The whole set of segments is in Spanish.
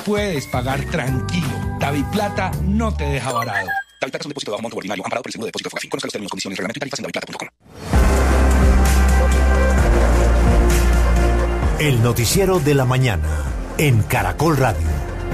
puedes pagar tranquilo. DaviPlata no te deja varado. DaviPlata es un depósito de bajo monto ordinario amparado por el seguro de depósito Fogafín. Conozca los términos, condiciones, reglamento y tarifas en daviplata.com. El noticiero de la mañana en Caracol Radio.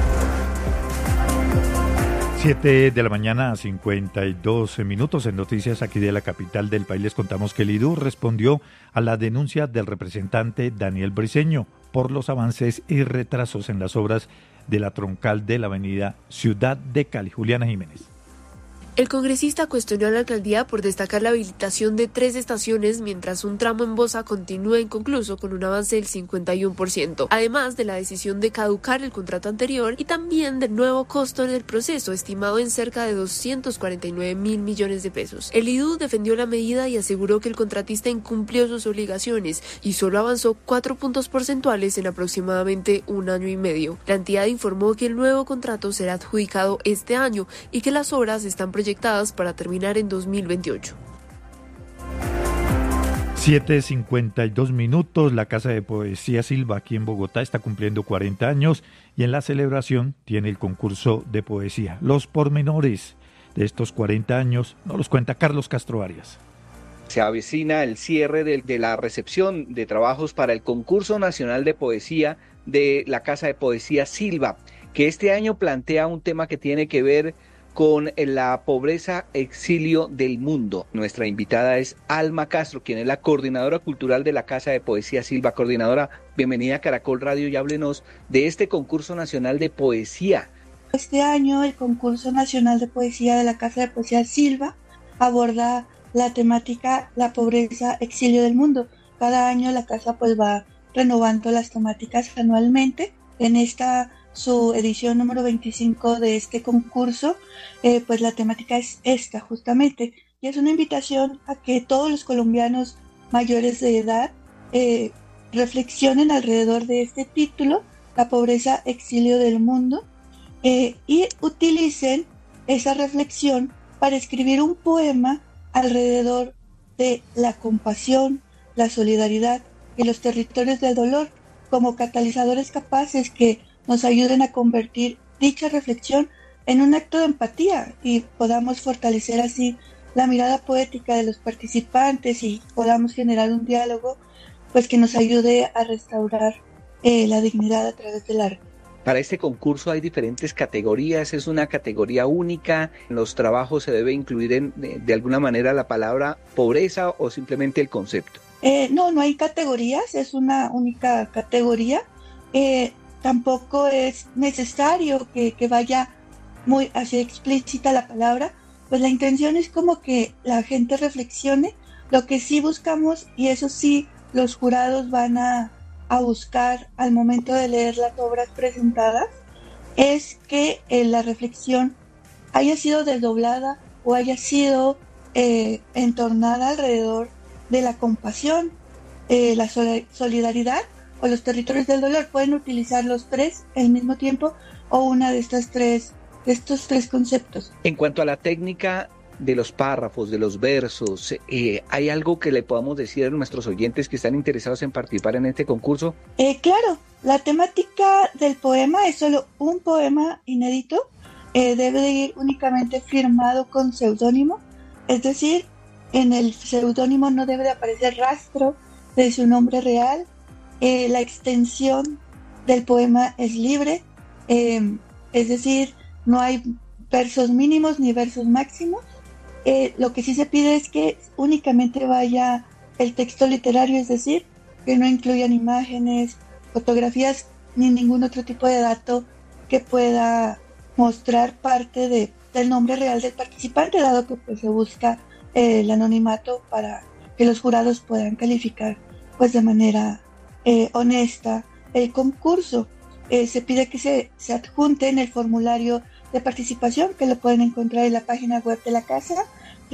7 de la mañana, 52 minutos. En noticias aquí de la capital del país les contamos que el IDU respondió a la denuncia del representante Daniel Briceño por los avances y retrasos en las obras de la troncal de la avenida Ciudad de Cali. Juliana Jiménez. El congresista cuestionó a la alcaldía por destacar la habilitación de 3 estaciones mientras un tramo en Bosa continúa inconcluso con un avance del 51%, además de la decisión de caducar el contrato anterior y también del nuevo costo en el proceso, estimado en cerca de 249.000 millones de pesos. El IDU defendió la medida y aseguró que el contratista incumplió sus obligaciones y solo avanzó 4 puntos porcentuales en aproximadamente un año y medio. La entidad informó que el nuevo contrato será adjudicado este año y que las obras están proyectadas para terminar en 2028. 7:52 minutos. La Casa de Poesía Silva aquí en Bogotá está cumpliendo 40 años y en la celebración tiene el concurso de poesía. Los pormenores de estos 40 años nos los cuenta Carlos Castro Arias. Se avecina el cierre de la recepción de trabajos para el concurso nacional de poesía de la Casa de Poesía Silva, que este año plantea un tema que tiene que ver con la pobreza exilio del mundo. Nuestra invitada es Alma Castro, quien es la coordinadora cultural de la Casa de Poesía Silva. Coordinadora, bienvenida a Caracol Radio y háblenos de este concurso nacional de poesía. Este año el concurso nacional de poesía de la Casa de Poesía Silva aborda la temática la pobreza exilio del mundo. Cada año la casa pues va renovando las temáticas anualmente. En esta su edición número 25 de este concurso, pues la temática es esta justamente, y es una invitación a que todos los colombianos mayores de edad reflexionen alrededor de este título, la pobreza exilio del mundo, y utilicen esa reflexión para escribir un poema alrededor de la compasión, la solidaridad y los territorios del dolor como catalizadores capaces que nos ayuden a convertir dicha reflexión en un acto de empatía y podamos fortalecer así la mirada poética de los participantes y podamos generar un diálogo pues que nos ayude a restaurar la dignidad a través del arte. Para este concurso hay diferentes categorías, es una categoría única, en los trabajos se debe incluir de alguna manera la palabra pobreza o simplemente el concepto. No hay categorías, es una única categoría. Tampoco es necesario que vaya muy así explícita la palabra, pues la intención es como que la gente reflexione. Lo que sí buscamos, y eso sí los jurados van a buscar al momento de leer las obras presentadas, es que la reflexión haya sido desdoblada o haya sido entornada alrededor de la compasión, la solidaridad o los territorios del dolor. Pueden utilizar los 3 al mismo tiempo o una de estos tres conceptos. En cuanto a la técnica de los párrafos, de los versos, ¿hay algo que le podamos decir a nuestros oyentes que están interesados en participar en este concurso? Claro, la temática del poema es solo un poema inédito, debe de ir únicamente firmado con seudónimo, es decir, en el seudónimo no debe de aparecer rastro de su nombre real. La extensión del poema es libre, es decir, no hay versos mínimos ni versos máximos. Lo que sí se pide es que únicamente vaya el texto literario, es decir, que no incluyan imágenes, fotografías ni ningún otro tipo de dato que pueda mostrar parte del nombre real del participante, dado que pues, se busca el anonimato para que los jurados puedan calificar pues de manera honesta el concurso. Se pide que se adjunte en el formulario de participación, que lo pueden encontrar en la página web de la casa,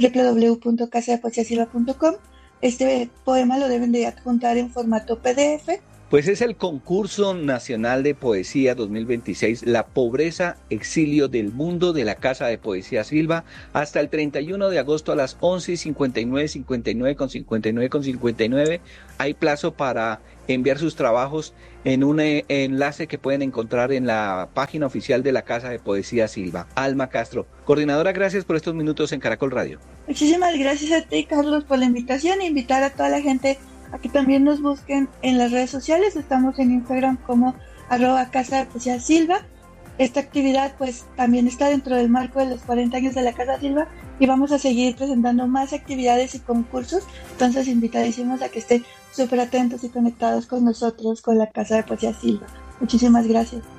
www.casadepoesiasilva.com. Este poema lo deben de adjuntar en formato PDF. Pues es el concurso nacional de poesía 2026, La pobreza exilio del mundo, de la Casa de Poesía Silva, hasta el 31 de agosto a las 11:59, 59 con 59 con 59. Hay plazo para enviar sus trabajos en un enlace que pueden encontrar en la página oficial de la Casa de Poesía Silva. Alma Castro, coordinadora, gracias por estos minutos en Caracol Radio. Muchísimas gracias a ti, Carlos, por la invitación e invitar a toda la gente a que también nos busquen en las redes sociales. Estamos en Instagram como @Casa de Poesía Silva. Esta actividad pues también está dentro del marco de los 40 años de la Casa Silva y vamos a seguir presentando más actividades y concursos, entonces invitadísimos a que estén súper atentos y conectados con nosotros, con la Casa de Poesía Silva. Muchísimas gracias.